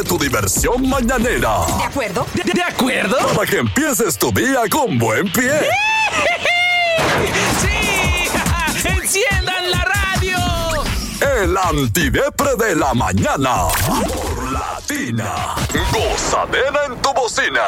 Tu diversión mañanera. ¿De acuerdo? ¿De acuerdo? Para que empieces tu día con buen pie. ¡Sí! ¡Enciendan la radio! El antidepre de la mañana. Por Latina. Gozadera en tu bocina.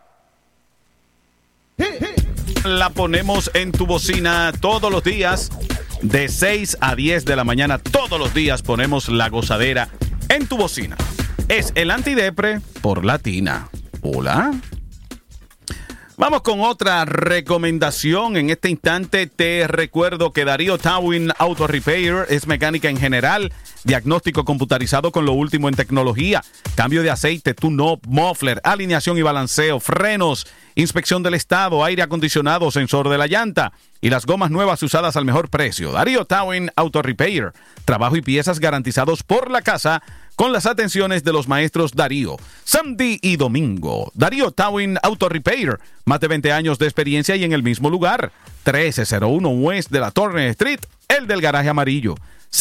La ponemos en tu bocina todos los días. De 6 a 10 de la mañana, todos los días ponemos la gozadera en tu bocina. Es el antidepre por Latina. Hola. Vamos con otra recomendación. En este instante te recuerdo que Darío Tawin Auto Repair es mecánica en general, diagnóstico computarizado con lo último en tecnología, cambio de aceite, tune-up, muffler, alineación y balanceo, frenos, inspección del estado, aire acondicionado, sensor de la llanta y las gomas nuevas usadas al mejor precio. Darío Tawin Auto Repair, trabajo y piezas garantizados por la casa con las atenciones de los maestros Darío, Sandy y Domingo. Darío Tawin Auto Repair, más de 20 años de experiencia y en el mismo lugar. 1301 West de la Turner Street, el del garaje amarillo.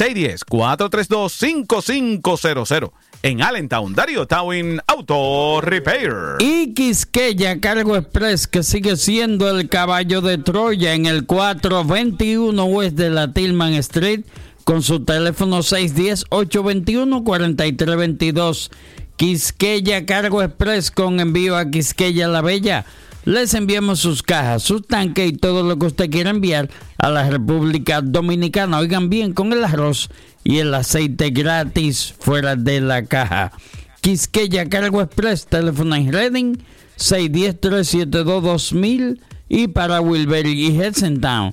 610-432-5500. En Allentown, Darío Tawin Auto Repair. Y Quisqueya Cargo Express, que sigue siendo el caballo de Troya en el 421 West de la Tillman Street, con su teléfono 610-821-4322. Quisqueya Cargo Express, con envío a Quisqueya La Bella. Les enviamos sus cajas, sus tanques y todo lo que usted quiera enviar a la República Dominicana. Oigan bien, con el arroz y el aceite gratis fuera de la caja. Quisqueya Cargo Express, teléfono en Reading 610-372-2000 y para Wilbury y Hudson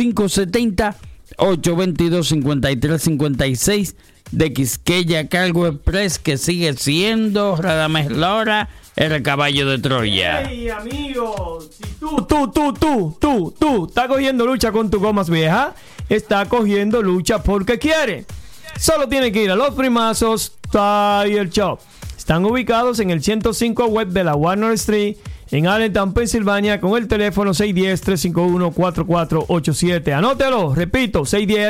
570-822-5356 de Quisqueya Cargo Express, que sigue siendo Radamés Lora, el caballo de Troya. Hey, amigo, si tú estás cogiendo lucha con tus gomas viejas, está cogiendo lucha porque quiere. Solo tiene que ir a Los Primazos Tire Shop. Están ubicados en el 105 West de la Warner Street, en Allentown, Pensilvania, con el teléfono 610-351-4487. Anótelo, repito,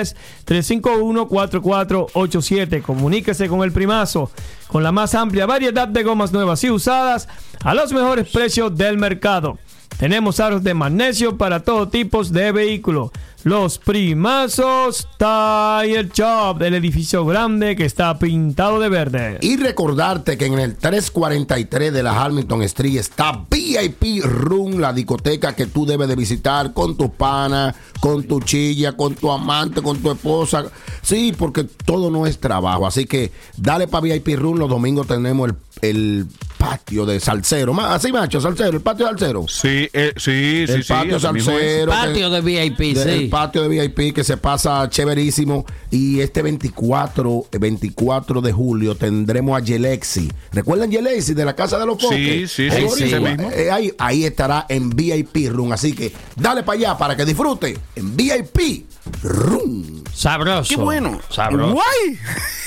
610-351-4487. Comuníquese con el Primazo, con la más amplia variedad de gomas nuevas y usadas a los mejores precios del mercado. Tenemos aros de magnesio para todo tipo de vehículos. Los Primazos Tire Shop, del edificio grande que está pintado de verde. Y recordarte que en el 343 de la Hamilton Street está VIP Room, la discoteca que tú debes de visitar con tus panas, con tu chilla, con tu amante, con tu esposa. Sí, porque todo no es trabajo. Así que dale para VIP Room. Los domingos tenemos el patio de salsero. Así, macho, salsero, el patio de salsero. Sí, sí. El patio salsero. Patio de VIP, sí. El patio de VIP que se pasa chéverísimo. Y este 24 de julio tendremos a Yelexi. ¿Recuerdan Yelexi de la Casa de los Foques? Sí. Ese mismo. Ahí estará en VIP Room. Así que dale para allá para que disfrute en VIP Room. Sabroso. Qué bueno. Sabroso. Guay.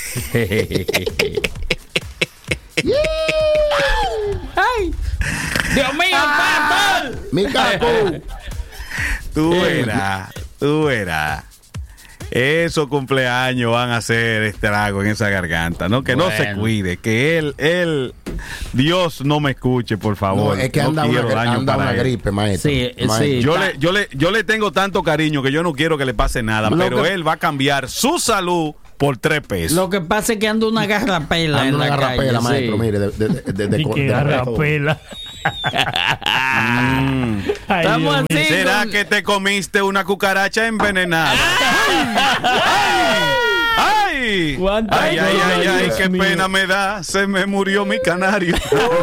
¡Ay! ¡Dios mío, Pato! ¡Mi capo! Tú verás. Esos cumpleaños van a hacer estrago en esa garganta, ¿no? Que bueno. No se cuide, que él, Dios no me escuche, por favor. No, es que anda una gripe, maestro. Sí. Yo le tengo tanto cariño que yo no quiero que le pase nada, pero él va a cambiar su salud por 3 pesos. Lo que pasa es que anda una garrapela en la calle. Garrapela, maestro, mire. ¿Qué garrapela? Estamos así. ¿Será que te comiste una cucaracha envenenada? ¡Ay! ¡Ay! ¡Qué pena me da! Se me murió mi canario.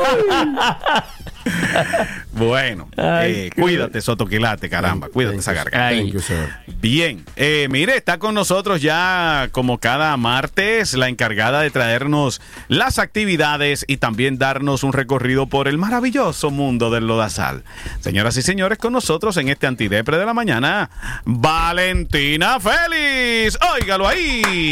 Bueno, cuídate, Sotoquilate, caramba, cuídate esa garganta. Bien, mire, está con nosotros ya como cada martes la encargada de traernos las actividades y también darnos un recorrido por el maravilloso mundo del lodazal. Señoras y señores, con nosotros en este antidepre de la mañana, Valentina Félix. Óigalo ahí.